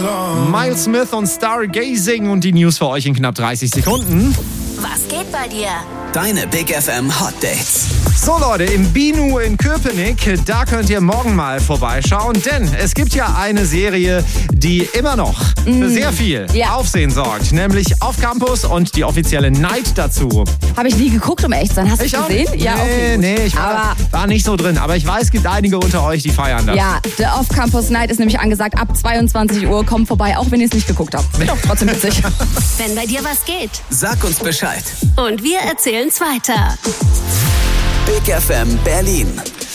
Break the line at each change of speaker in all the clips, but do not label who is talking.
Miles Smith und Stargazing und die News für euch in knapp 30 Sekunden.
Was geht bei dir?
Deine Big FM Hot Dates.
So Leute, im Binu in Köpenick, da könnt ihr morgen mal vorbeischauen, denn es gibt ja eine Serie, die immer noch für sehr viel Aufsehen sorgt, nämlich Auf Campus und die offizielle Night dazu.
Habe ich nie geguckt, um echt zu sein. Hast du es gesehen?
Ja, okay, ich war nicht so drin, aber ich weiß, es gibt einige unter euch, die feiern das.
Ja, der Off Campus Night ist nämlich angesagt ab 22 Uhr. Kommt vorbei, auch wenn ihr es nicht geguckt habt. Wird doch trotzdem witzig.
Wenn bei dir was geht.
Sag uns Bescheid.
Und wir erzählen's weiter.
Big FM Berlin.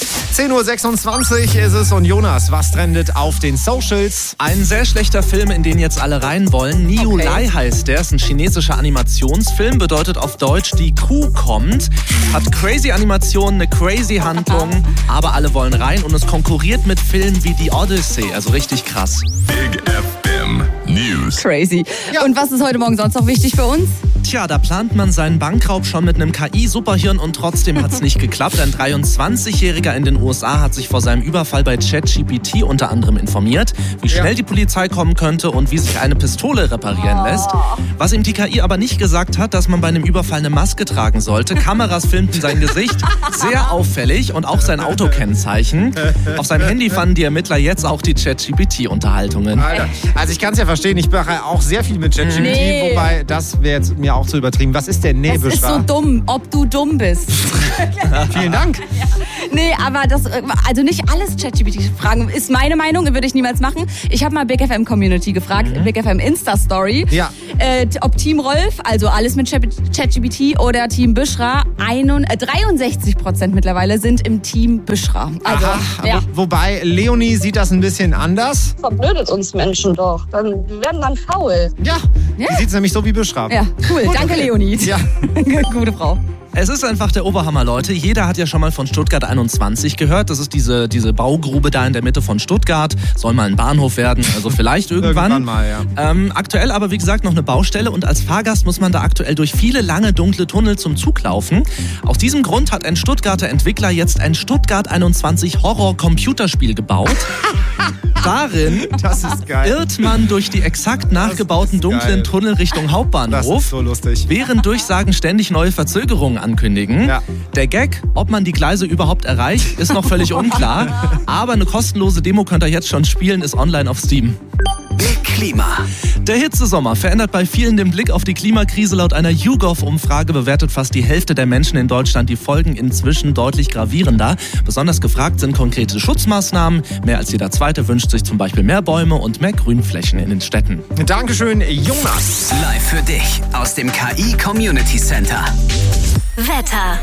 10.26 Uhr ist es und Jonas, was trendet auf den Socials?
Ein sehr schlechter Film, in den jetzt alle rein wollen. Niulai heißt der, ist ein chinesischer Animationsfilm, bedeutet auf Deutsch die Kuh kommt. Hat crazy Animationen, eine crazy Handlung, aber alle wollen rein und es konkurriert mit Filmen wie die Odyssey, also richtig krass.
Big FM News.
Crazy. Ja. Und was ist heute Morgen sonst noch wichtig für uns?
Tja, da plant man seinen Bankraub schon mit einem KI-Superhirn und trotzdem hat es nicht geklappt. Ein 23-Jähriger in den USA hat sich vor seinem Überfall bei ChatGPT unter anderem informiert, wie schnell die Polizei kommen könnte und wie sich eine Pistole reparieren lässt. Was ihm die KI aber nicht gesagt hat, dass man bei einem Überfall eine Maske tragen sollte. Kameras filmten sein Gesicht, sehr auffällig, und auch sein Autokennzeichen. Auf seinem Handy fanden die Ermittler jetzt auch die ChatGPT-Unterhaltungen.
Also ich kann es ja verstehen, ich mache auch sehr viel mit ChatGPT, wobei das wäre jetzt mir auch zu übertrieben. Was ist denn
Das ist so dumm, ob du dumm bist.
Vielen Dank.
Nee, aber also nicht alles ChatGPT fragen, ist meine Meinung, würde ich niemals machen. Ich habe mal Big FM Community gefragt, Big FM Insta-Story, ob Team Rolf, also alles mit ChatGPT, oder Team Büschra, 63% mittlerweile sind im Team Büschra. Also,
wobei Leonie sieht das ein bisschen anders.
Verblödet uns Menschen doch. Wir werden dann faul.
Ja, die sieht es nämlich so wie Büschra.
Ja, cool. Danke, Leonie.
Ja.
Gute Frau.
Es ist einfach der Oberhammer, Leute. Jeder hat ja schon mal von Stuttgart 21 gehört. Das ist diese Baugrube da in der Mitte von Stuttgart. Soll mal ein Bahnhof werden, also vielleicht irgendwann
mal, ja.
Aktuell aber, wie gesagt, noch eine Baustelle. Und als Fahrgast muss man da aktuell durch viele lange, dunkle Tunnel zum Zug laufen. Aus diesem Grund hat ein Stuttgarter Entwickler jetzt ein Stuttgart 21 Horror-Computerspiel gebaut. Darin irrt man durch die exakt nachgebauten dunklen Tunnel Richtung Hauptbahnhof.
Das ist so lustig.
Während Durchsagen ständig neue Verzögerungen ankündigen. Ja. Der Gag, ob man die Gleise überhaupt erreicht, ist noch völlig unklar. Aber eine kostenlose Demo könnt ihr jetzt schon spielen, ist online auf Steam.
Big Klima.
Der Hitzesommer verändert bei vielen den Blick auf die Klimakrise. Laut einer YouGov-Umfrage bewertet fast die Hälfte der Menschen in Deutschland die Folgen inzwischen deutlich gravierender. Besonders gefragt sind konkrete Schutzmaßnahmen. Mehr als jeder Zweite wünscht sich zum Beispiel mehr Bäume und mehr Grünflächen in den Städten.
Dankeschön, Jonas.
Live für dich aus dem KI Community Center.
Wetter.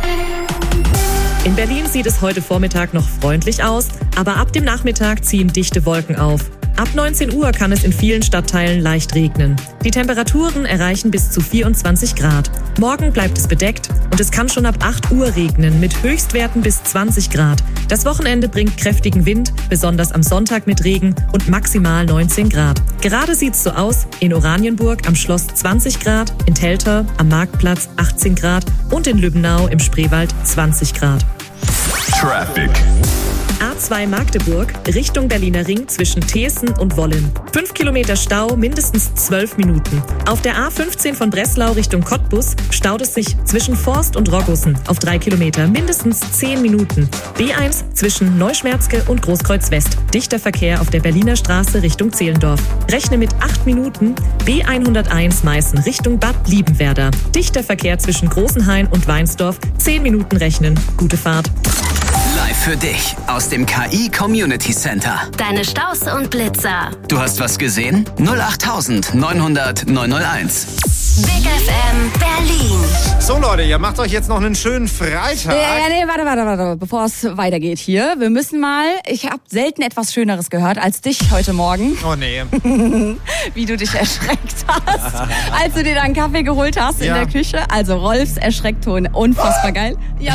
In Berlin sieht es heute Vormittag noch freundlich aus, aber ab dem Nachmittag ziehen dichte Wolken auf. Ab 19 Uhr kann es in vielen Stadtteilen leicht regnen. Die Temperaturen erreichen bis zu 24 Grad. Morgen bleibt es bedeckt und es kann schon ab 8 Uhr regnen mit Höchstwerten bis 20 Grad. Das Wochenende bringt kräftigen Wind, besonders am Sonntag mit Regen und maximal 19 Grad. Gerade sieht's so aus: in Oranienburg am Schloss 20 Grad, in Teltow am Marktplatz 18 Grad und in Lübbenau im Spreewald 20 Grad.
Traffic.
A2 Magdeburg, Richtung Berliner Ring zwischen Thesen und Wollin. 5 Kilometer Stau, mindestens 12 Minuten. Auf der A15 von Breslau Richtung Cottbus staut es sich zwischen Forst und Roggussen auf 3 Kilometer, mindestens 10 Minuten. B1 zwischen Neuschmerzke und Großkreuz West. Dichter Verkehr auf der Berliner Straße Richtung Zehlendorf. Rechne mit 8 Minuten. B101 Meißen Richtung Bad Liebenwerda. Dichter Verkehr zwischen Großenhain und Weinsdorf. 10 Minuten rechnen. Gute Fahrt.
Live für dich aus dem KI Community Center.
Deine Staus und Blitzer.
Du hast was gesehen? 08000 900 901.
Big FM Berlin.
So Leute, ihr macht euch jetzt noch einen schönen Freitag.
Nee, warte, bevor es weitergeht hier. Wir müssen mal, ich habe selten etwas Schöneres gehört als dich heute Morgen.
Oh nee.
Wie du dich erschreckt hast, als du dir deinen Kaffee geholt hast in der Küche. Also Rolfs Erschreckton, unfassbar geil. Ja.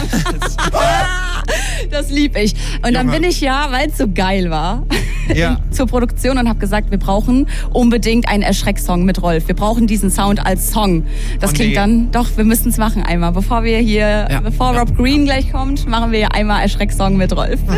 Das lieb ich. Und dann bin ich weil es so geil war, zur Produktion und habe gesagt, wir brauchen unbedingt einen Erschrecksong mit Rolf. Wir brauchen diesen Sound als Song. Das klingt dann, doch, wir müssen es machen einmal. Bevor Rob Green gleich kommt, machen wir einmal Erschrecksong mit Rolf.